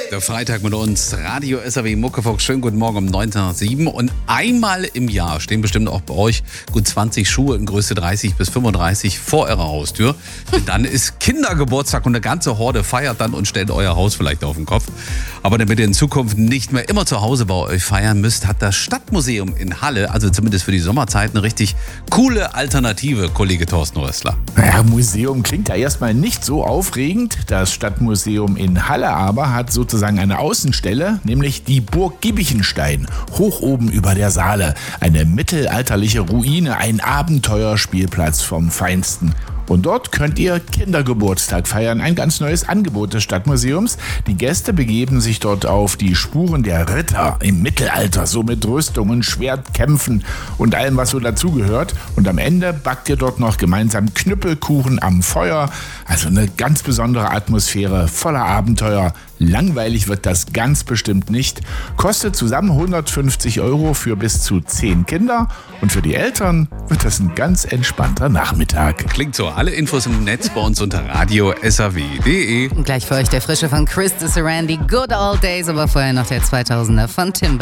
Der Freitag mit uns, Radio SAW Muckefuck. Schönen guten Morgen um 9:07 und einmal im Jahr stehen bestimmt auch bei euch gut 20 Schuhe in Größe 30 bis 35 vor eurer Haustür. Denn dann ist Kindergeburtstag und eine ganze Horde feiert dann und stellt euer Haus vielleicht auf den Kopf. Aber damit ihr in Zukunft nicht mehr immer zu Hause bei euch feiern müsst, hat das Stadtmuseum in Halle, also zumindest für die Sommerzeit, eine richtig coole Alternative, Kollege Thorsten Rössler. Naja, Museum klingt ja erstmal nicht so aufregend. Das Stadtmuseum in Halle aber hat sozusagen eine Außenstelle, nämlich die Burg Giebichenstein, hoch oben über der Saale. Eine mittelalterliche Ruine, ein Abenteuerspielplatz vom Feinsten. Und dort könnt ihr Kindergeburtstag feiern, ein ganz neues Angebot des Stadtmuseums. Die Gäste begeben sich dort auf die Spuren der Ritter im Mittelalter, so mit Rüstungen, Schwertkämpfen und allem, was so dazugehört. Und am Ende backt ihr dort noch gemeinsam Knüppelkuchen am Feuer. Also eine ganz besondere Atmosphäre, voller Abenteuer. Langweilig wird das ganz bestimmt nicht. Kostet zusammen 150 € für bis zu 10 Kinder. Und für die Eltern wird das ein ganz entspannter Nachmittag. Klingt so. Alle Infos im Netz bei uns unter radio-saw.de. Gleich für euch der Frische von Chris de Sarandi, Good Old Days, aber vorher noch der 2000er von Tim